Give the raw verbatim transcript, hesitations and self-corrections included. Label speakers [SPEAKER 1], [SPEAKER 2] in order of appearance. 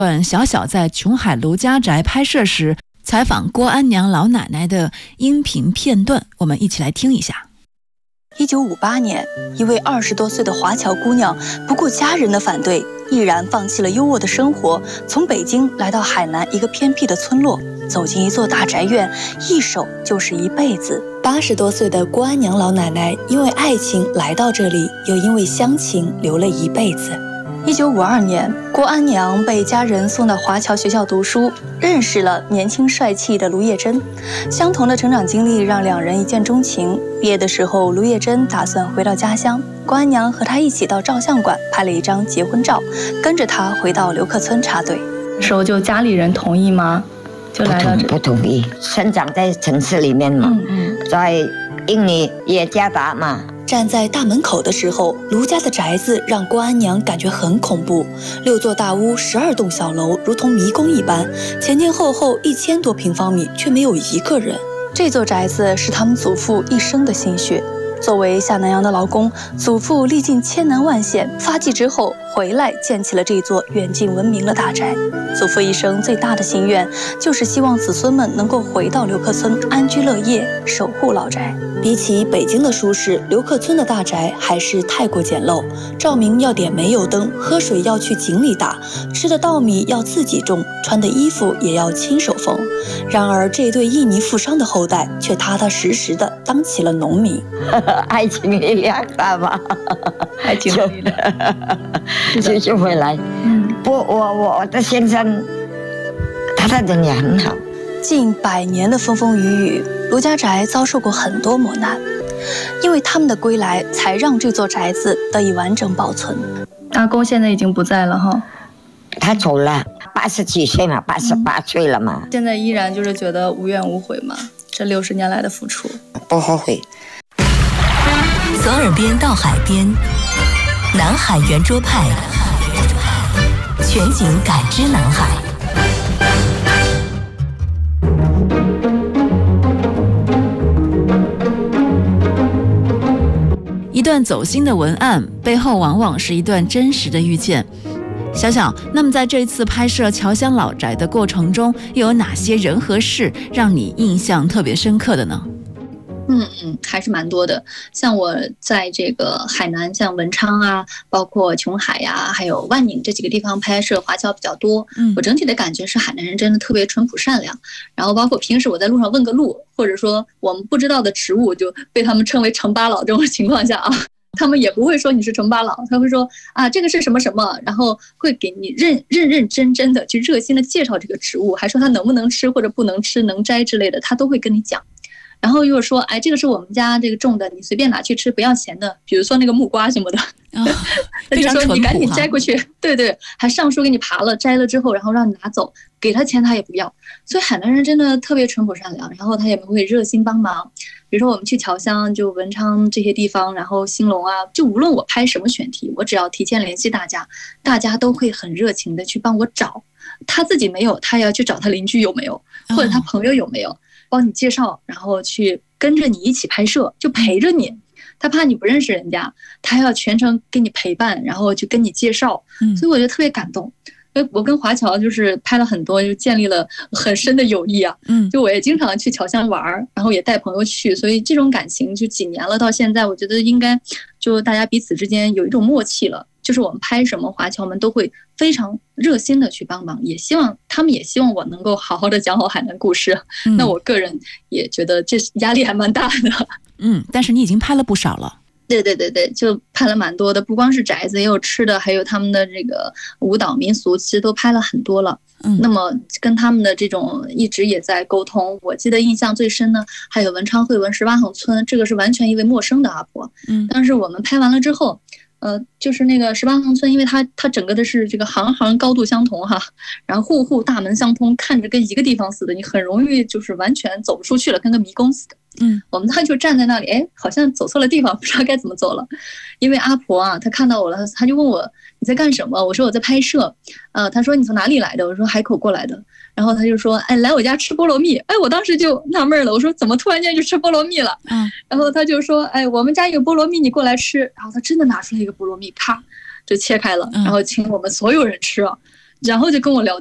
[SPEAKER 1] 段小小在琼海卢家宅拍摄时采访郭安娘老奶奶的音频片段，我们一起来听一下。
[SPEAKER 2] 一九五八年，一位二十多岁的华侨姑娘不顾家人的反对，毅然放弃了优渥的生活，从北京来到海南一个偏僻的村落，走进一座大宅院，一守就是一辈子。八十多岁的郭安娘老奶奶因为爱情来到这里，又因为乡情留了一辈子。一九五二年，郭安娘被家人送到华侨学校读书，认识了年轻帅气的卢叶珍。相同的成长经历让两人一见钟情。毕业的时候，卢叶珍打算回到家乡，郭安娘和他一起到照相馆拍了一张结婚照，跟着他回到刘克村插队。
[SPEAKER 3] 那时候就家里人同意吗？就来到这
[SPEAKER 4] 不同意，生长在城市里面嘛，嗯嗯，在印尼耶加达嘛。
[SPEAKER 2] 站在大门口的时候，卢家的宅子让郭安娘感觉很恐怖。六座大屋，十二栋小楼，如同迷宫一般，前前后后一千多平方米，却没有一个人。这座宅子是他们祖父一生的心血。作为下南洋的劳工，祖父历尽千难万险，发迹之后回来建起了这座远近闻名的大宅。祖父一生最大的心愿就是希望子孙们能够回到刘克村安居乐业，守护老宅。比起北京的舒适，刘克村的大宅还是太过简陋，照明要点煤油灯，喝水要去井里打，吃的稻米要自己种，穿的衣服也要亲手缝。然而这对印尼富商的后代却踏踏实实的当起了农民。
[SPEAKER 4] 爱情力量大吧，
[SPEAKER 3] 爱情力量
[SPEAKER 4] 就就回来。嗯，不，我我我的先生，他的人也很好。
[SPEAKER 2] 近百年的风风雨雨，卢家宅遭受过很多磨难，因为他们的归来，才让这座宅子得以完整保存。
[SPEAKER 3] 阿公现在已经不在了哈，
[SPEAKER 4] 他走了，八十几岁嘛，八十八岁了嘛、
[SPEAKER 3] 嗯。现在依然就是觉得无怨无悔嘛，这六十年来的付出，
[SPEAKER 4] 不后悔。
[SPEAKER 5] 从耳边到海边，南海圆桌派，全景感知南海。
[SPEAKER 1] 一段走心的文案背后，往往是一段真实的遇见。小小，那么在这次拍摄侨乡老宅的过程中，又有哪些人和事让你印象特别深刻的呢？
[SPEAKER 6] 嗯嗯，还是蛮多的。像我在这个海南，像文昌啊，包括琼海呀、啊，还有万宁这几个地方拍摄华侨比较多。嗯，我整体的感觉是海南人真的特别淳朴善良。然后包括平时我在路上问个路，或者说我们不知道的植物，就被他们称为城巴佬这种情况下啊，他们也不会说你是城巴佬，他会说啊这个是什么什么，然后会给你认认认真真的去热心的介绍这个植物，还说它能不能吃或者不能吃，能摘之类的，他都会跟你讲。然后又说，哎，这个是我们家这个种的，你随便拿去吃，不要钱的。比如说那个木瓜什么的，
[SPEAKER 1] 哦、
[SPEAKER 6] 他就说你赶紧摘过去，对对，还上树给你爬了，摘了之后，然后让你拿走，给他钱他也不要。所以海南人真的特别淳朴善良，然后他也会热心帮忙。比如说我们去侨乡，就文昌这些地方，然后兴隆啊，就无论我拍什么选题，我只要提前联系大家，大家都会很热情的去帮我找。他自己没有，他也要去找他邻居有没有，或者他朋友有没有。帮你介绍，然后去跟着你一起拍摄，就陪着你。他怕你不认识人家，他要全程给你陪伴，然后就跟你介绍。所以我觉得特别感动。因为我跟华侨就是拍了很多，就建立了很深的友谊啊。嗯，就我也经常去侨乡玩，然后也带朋友去，所以这种感情就几年了，到现在我觉得应该就大家彼此之间有一种默契了。就是我们拍什么，华侨们都会非常热心的去帮忙，也希望他们也希望我能够好好的讲好海南故事。嗯、那我个人也觉得这压力还蛮大的。
[SPEAKER 1] 嗯，但是你已经拍了不少了。
[SPEAKER 6] 对对对对，就拍了蛮多的，不光是宅子，也有吃的，还有他们的这个舞蹈民俗，其实都拍了很多了。嗯，那么跟他们的这种一直也在沟通。我记得印象最深呢，还有文昌惠文十八行村，这个是完全一位陌生的阿婆。嗯，但是我们拍完了之后。呃，就是那个十八行村，因为它它整个的是这个行行高度相同哈，然后户户大门相通，看着跟一个地方似的，你很容易就是完全走不出去了，跟个迷宫似的。嗯，我们他就站在那里，哎，好像走错了地方，不知道该怎么走了。因为阿婆啊，她看到我了，她就问我你在干什么？我说我在拍摄。呃，她说你从哪里来的？我说海口过来的。然后他就说，哎，来我家吃菠萝蜜。哎，我当时就纳闷了，我说怎么突然间就吃菠萝蜜了？嗯，然后他就说，哎，我们家有菠萝蜜，你过来吃。然后他真的拿出来一个菠萝蜜，咔就切开了，然后请我们所有人吃啊。 然后就跟我聊